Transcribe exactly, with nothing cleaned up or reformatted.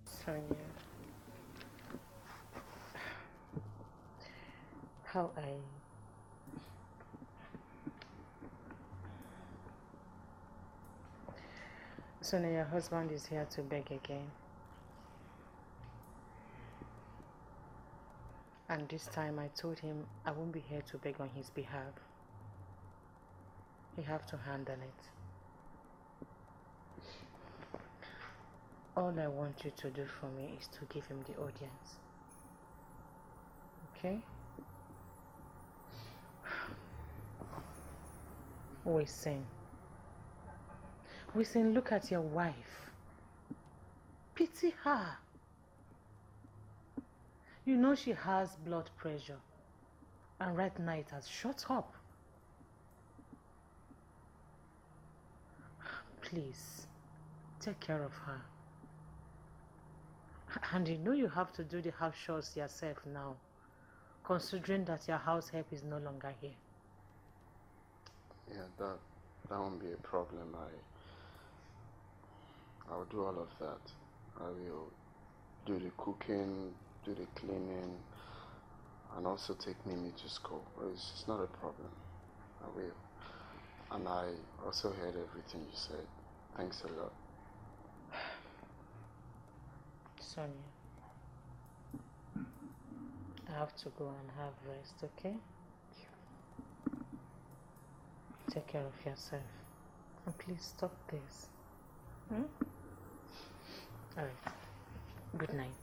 Sonia, how I Sonia, your husband is here to beg again. And this time I told him I won't be here to beg on his behalf. You have to handle it. All I want you to do for me is to give him the audience. Okay? Listen. Listen, look at your wife. Pity her. You know she has blood pressure. And right now it has shot up. Please, take care of her. And you know you have to do the house chores yourself now, considering that your house help is no longer here. Yeah, that that won't be a problem. I I'll do all of that. I will do the cooking, do the cleaning, and also take Mimi to school. It's, it's not a problem. I will. And I also heard everything you said. Thanks a lot. Sonia, I have to go and have rest, okay? Take care of yourself. And please stop this. Hmm? Alright. Good night.